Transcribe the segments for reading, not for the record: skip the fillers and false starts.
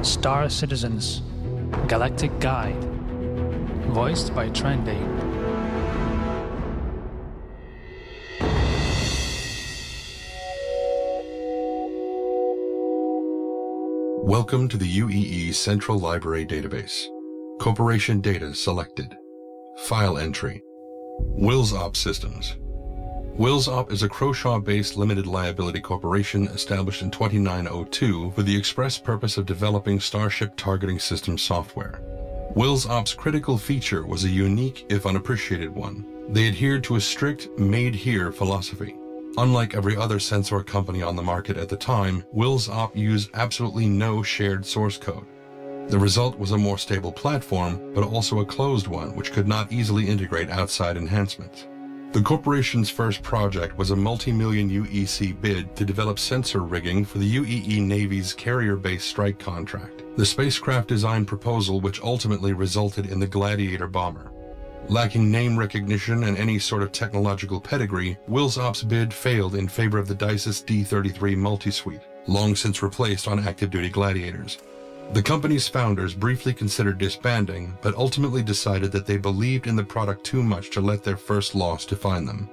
Star Citizens, Galactic Guide, voiced by Trendy. Welcome to the UEE Central Library Database. Corporation data selected. File entry. Wills Op Systems. Wills Op is a Croshaw-based limited liability corporation established in 2902 for the express purpose of developing Starship targeting system software. Wills Op's critical feature was a unique, if unappreciated one. They adhered to a strict made-here philosophy. Unlike every other sensor company on the market at the time, Wills Op used absolutely no shared source code. The result was a more stable platform, but also a closed one which could not easily integrate outside enhancements. The corporation's first project was a multi-million UEC bid to develop sensor rigging for the UEE Navy's carrier-based strike contract, the spacecraft design proposal which ultimately resulted in the Gladiator bomber. Lacking name recognition and any sort of technological pedigree, Wills Op's bid failed in favor of the DISIS D33 multi-suite, long since replaced on active-duty Gladiators. The company's founders briefly considered disbanding, but ultimately decided that they believed in the product too much to let their first loss define them.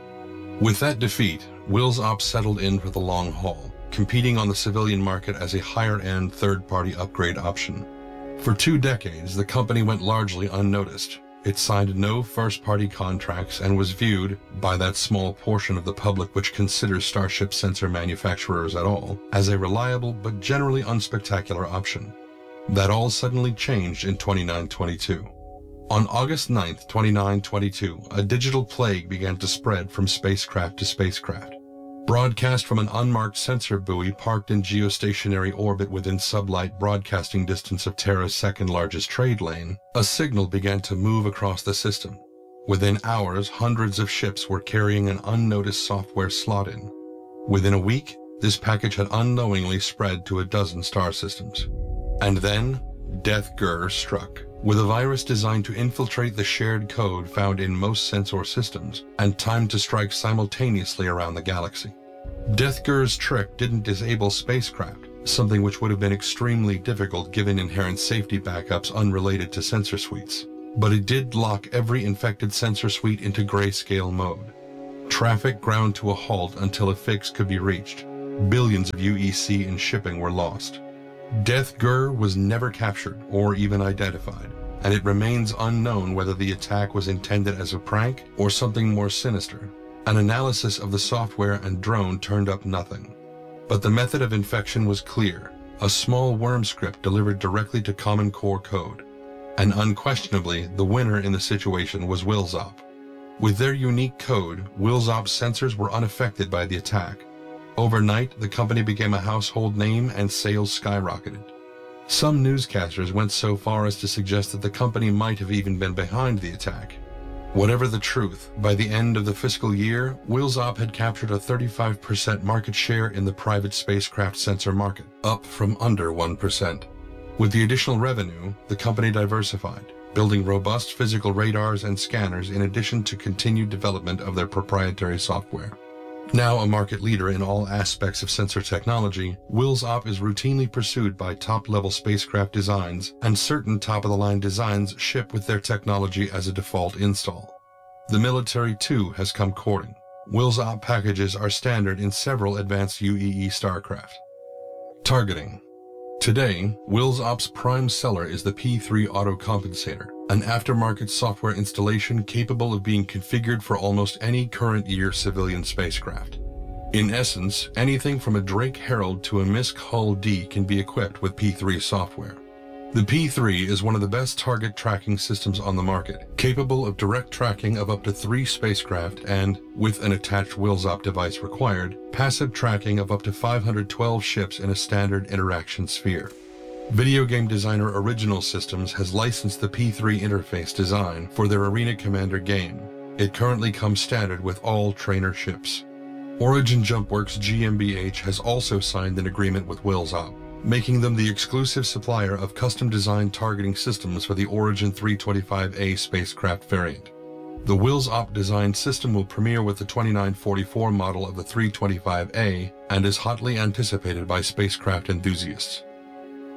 With that defeat, Wills Op settled in for the long haul, competing on the civilian market as a higher-end third-party upgrade option. For 2 decades, the company went largely unnoticed. It signed no first-party contracts and was viewed, by that small portion of the public which considers Starship sensor manufacturers at all, as a reliable but generally unspectacular option. That all suddenly changed in 2922. On August 9th, 2922, a digital plague began to spread from spacecraft to spacecraft. Broadcast from an unmarked sensor buoy parked in geostationary orbit within sublight broadcasting distance of Terra's second-largest trade lane, a signal began to move across the system. Within hours, hundreds of ships were carrying an unnoticed software slot-in. Within a week, this package had unknowingly spread to a dozen star systems. And then, Death Gur struck, with a virus designed to infiltrate the shared code found in most sensor systems and timed to strike simultaneously around the galaxy. Death Gur's trick didn't disable spacecraft, something which would have been extremely difficult given inherent safety backups unrelated to sensor suites. But it did lock every infected sensor suite into grayscale mode. Traffic ground to a halt until a fix could be reached. Billions of UEC in shipping were lost. Death Gur was never captured or even identified, and it remains unknown whether the attack was intended as a prank or something more sinister. An analysis of the software and drone turned up nothing. But the method of infection was clear, a small worm script delivered directly to Common Core code. And unquestionably, the winner in the situation was Wills Op. With their unique code, Wills Op's sensors were unaffected by the attack. Overnight, the company became a household name and sales skyrocketed. Some newscasters went so far as to suggest that the company might have even been behind the attack. Whatever the truth, by the end of the fiscal year, Wills Op had captured a 35% market share in the private spacecraft sensor market, up from under 1%. With the additional revenue, the company diversified, building robust physical radars and scanners in addition to continued development of their proprietary software. Now a market leader in all aspects of sensor technology, Wills Op is routinely pursued by top-level spacecraft designs, and certain top-of-the-line designs ship with their technology as a default install. The military, too, has come courting. Wills Op packages are standard in several advanced UEE starcraft. Targeting. Today, Wills Op's prime seller is the P3 Autocompensator, an aftermarket software installation capable of being configured for almost any current-year civilian spacecraft. In essence, anything from a Drake Herald to a MISC Hull D can be equipped with P3 software. The P3 is one of the best target tracking systems on the market, capable of direct tracking of up to 3 spacecraft and, with an attached Wills Op device required, passive tracking of up to 512 ships in a standard interaction sphere. Video game designer Original Systems has licensed the P3 interface design for their Arena Commander game. It currently comes standard with all trainer ships. Origin JumpWorks GmbH has also signed an agreement with Wills Op, making them the exclusive supplier of custom-designed targeting systems for the Origin 325A spacecraft variant. The Wills Op designed system will premiere with the 2944 model of the 325A and is hotly anticipated by spacecraft enthusiasts.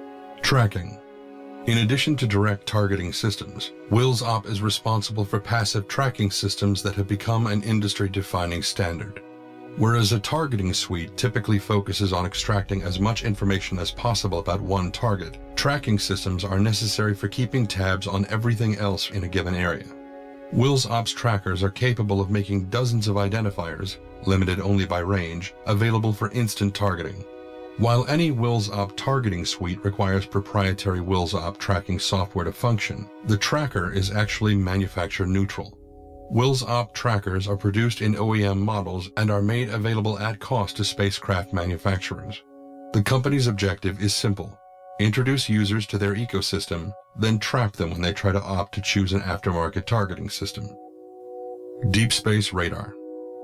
Tracking. In addition to direct targeting systems, Wills Op is responsible for passive tracking systems that have become an industry-defining standard. Whereas a targeting suite typically focuses on extracting as much information as possible about one target, tracking systems are necessary for keeping tabs on everything else in a given area. Wills Op's trackers are capable of making dozens of identifiers, limited only by range, available for instant targeting. While any Wills Op targeting suite requires proprietary Wills Op tracking software to function, the tracker is actually manufacturer neutral. Wills Op trackers are produced in OEM models and are made available at cost to spacecraft manufacturers. The company's objective is simple: introduce users to their ecosystem, then trap them when they try to opt to choose an aftermarket targeting system. Deep Space Radar.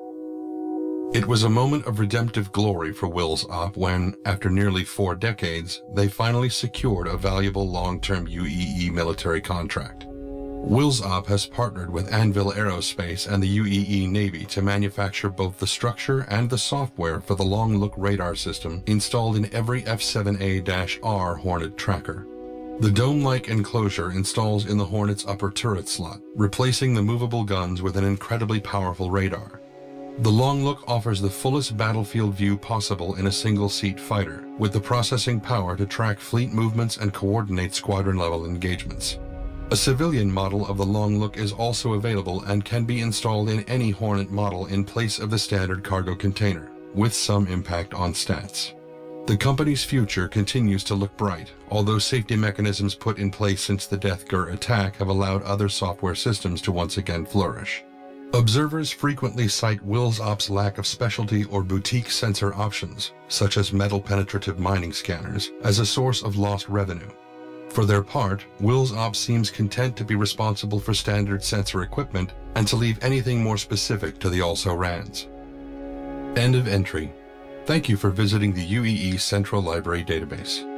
It was a moment of redemptive glory for Wills Op when, after nearly 4 decades, they finally secured a valuable long-term UEE military contract. Wills Op has partnered with Anvil Aerospace and the UEE Navy to manufacture both the structure and the software for the Long Look radar system installed in every F-7A-R Hornet tracker. The dome-like enclosure installs in the Hornet's upper turret slot, replacing the movable guns with an incredibly powerful radar. The Long Look offers the fullest battlefield view possible in a single-seat fighter, with the processing power to track fleet movements and coordinate squadron-level engagements. A civilian model of the Long Look is also available and can be installed in any Hornet model in place of the standard cargo container, with some impact on stats. The company's future continues to look bright, although safety mechanisms put in place since the Death Gur attack have allowed other software systems to once again flourish. Observers frequently cite Wills Op's lack of specialty or boutique sensor options, such as metal-penetrative mining scanners, as a source of lost revenue. For their part, Wills Op seems content to be responsible for standard sensor equipment and to leave anything more specific to the also-rans. End of entry. Thank you for visiting the UEE Central Library Database.